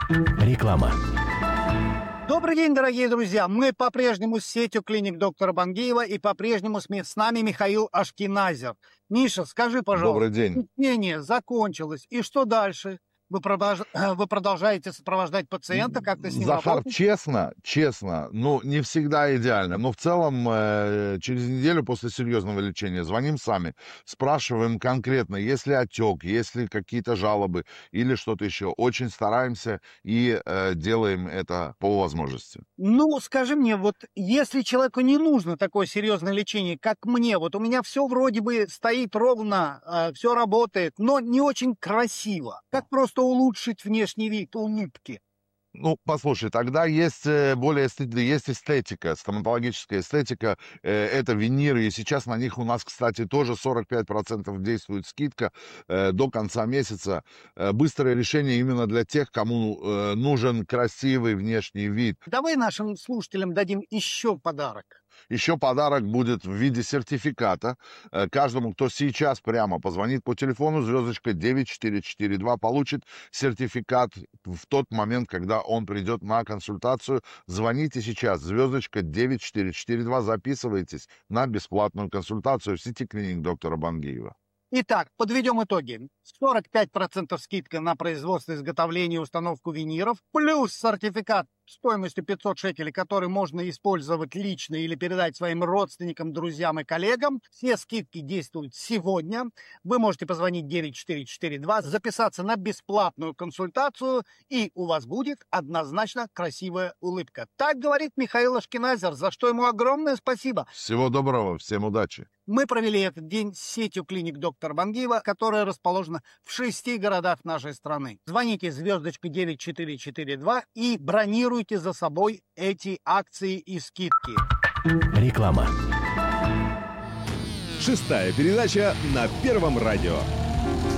Реклама. Добрый день, дорогие друзья! Мы по-прежнему с сетью клиник доктора Бангиева и по-прежнему с нами Михаил Ашкеназер. Миша, скажи, пожалуйста, Добрый день. лечение закончилось, и что дальше? Вы продолжаете сопровождать пациента, как-то с ним Захар, работать? честно, не всегда идеально, но в целом через неделю после серьезного лечения звоним сами, спрашиваем конкретно, есть ли отек, есть ли какие-то жалобы или что-то еще. Очень стараемся и делаем это по возможности. Ну, скажи мне, вот если человеку не нужно такое серьезное лечение, как мне, вот у меня все вроде бы стоит ровно, все работает, но не очень красиво. Как просто улучшить внешний вид, улыбки? Послушай, тогда есть есть эстетика, стоматологическая эстетика, это виниры, и сейчас на них у нас, кстати, тоже 45% действует скидка до конца месяца. Быстрое решение именно для тех, кому нужен красивый внешний вид. Давай нашим слушателям дадим еще подарок. Еще подарок будет в виде сертификата. Каждому, кто сейчас прямо позвонит по телефону, звездочка 9442, получит сертификат в тот момент, когда он придет на консультацию. Звоните сейчас, звездочка 9442, записывайтесь на бесплатную консультацию в сети клиник доктора Бангиева. Итак, подведем итоги. 45% скидка на производство, изготовление и установку виниров, плюс сертификат стоимостью 500 шекелей, который можно использовать лично или передать своим родственникам, друзьям и коллегам. Все скидки действуют сегодня. Вы можете позвонить 9442, записаться на бесплатную консультацию, и у вас будет однозначно красивая улыбка. Так говорит Михаил Ашкеназер, за что ему огромное спасибо. Всего доброго, всем удачи. Мы провели этот день с сетью клиник доктора Бангиева, которая расположена в 6 городах нашей страны. Звоните звездочка 9442 и бронируйте за собой эти акции и скидки. Реклама. 6-я передача на Первом радио.